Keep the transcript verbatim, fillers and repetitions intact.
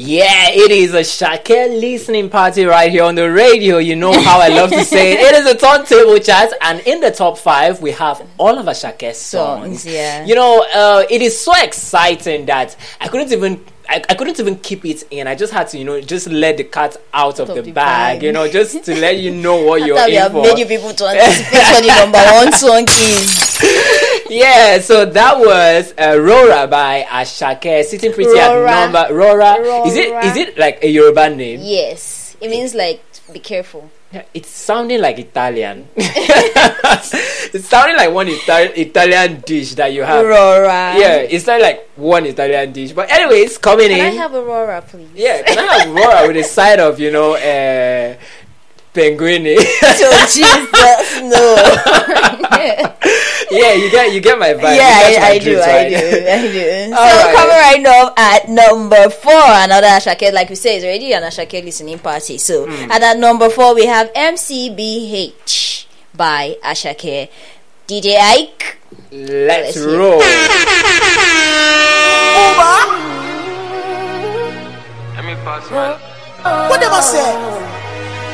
Yeah, it is a Shake listening party right here on the radio. You know how I love to say it. It is a turntable chat, and in the top five, we have all of our Shake songs. songs yeah. You know, uh, it is so exciting that I couldn't even... I, I couldn't even keep it in. I just had to, you know, just let the cat out of, of the, the bag, bag, you know, just to let you know what you're in we have for. Made you people to anticipate what the number one song is. Yeah, so that was uh, Rora by Asake, sitting pretty Rora. at number Rora. Rora. Is it is it like a Yoruba name? Yes, it means like be careful. Yeah, it's sounding like Italian. It's sounding like one Itali- Italian dish that you have. Rora. Yeah, it's not like one Italian dish. But anyways, coming can in. Can I have a Rora, please? Yeah, can I have Rora with a side of, you know, uh, penguini? Oh, Jesus, no. Yeah, you get you get my vibe. Yeah, I, my I, do, drift, I right? do, I do. So right. coming right now at number four, another Ashake, like we say, is already an Ashake listening party. So mm. at that number four, we have M C B H by Ashake. D J Ike, let's, let's roll. Let me pass, man. What am I saying?